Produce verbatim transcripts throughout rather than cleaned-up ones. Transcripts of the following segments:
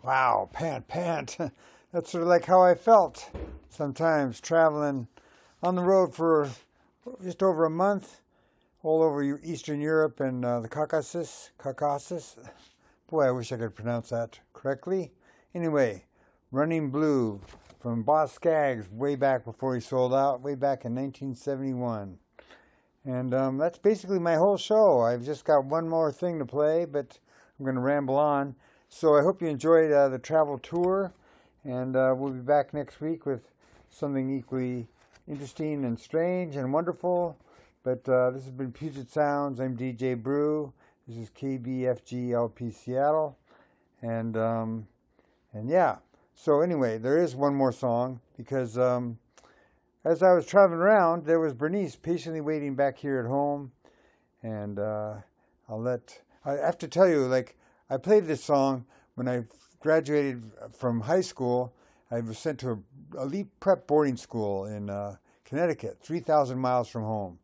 Wow, pant, pant. That's sort of like how I felt sometimes traveling on the road for just over a month, all over Eastern Europe and uh, the Caucasus. Caucasus. Boy, I wish I could pronounce that correctly. Anyway, Running Blue from Boz Scaggs way back before he sold out, way back in nineteen seventy-one. And um, that's basically my whole show. I've just got one more thing to play, but I'm going to ramble on. So I hope you enjoyed uh, the travel tour, and uh, we'll be back next week with something equally interesting and strange and wonderful. But uh, this has been Puget Sounds. I'm D J Brew. This is K B F G L P Seattle, and um, and yeah. So anyway, there is one more song because um, as I was traveling around, there was Bernice patiently waiting back here at home, and uh, I'll let. I have to tell you, like. I played this song when I graduated from high school. I was sent to a elite prep boarding school in uh, Connecticut, three thousand miles from home.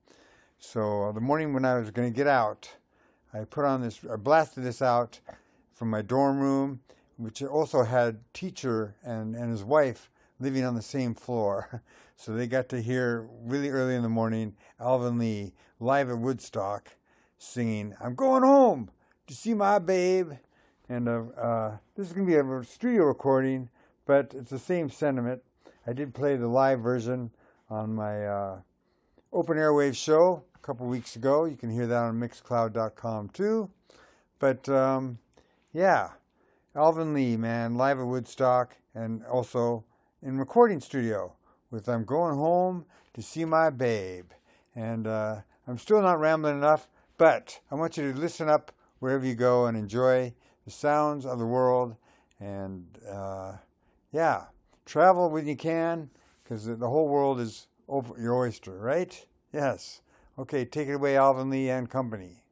So the morning when I was going to get out, I put on this, I blasted this out from my dorm room, which also had teacher and, and his wife living on the same floor. So they got to hear really early in the morning Alvin Lee live at Woodstock singing, "I'm going home to see my babe." And uh, uh, this is going to be a studio recording, but it's the same sentiment. I did play the live version on my uh, Open Airwaves show a couple weeks ago. You can hear that on mixcloud dot com too. But um, yeah, Alvin Lee, man, live at Woodstock, and also in recording studio with "I'm Going Home to See My Babe." And uh, I'm still not rambling enough, but I want you to listen up wherever you go and enjoy the sounds of the world. And uh, yeah, travel when you can, because the whole world is over your oyster, right? Yes. Okay, take it away, Alvin Lee and company.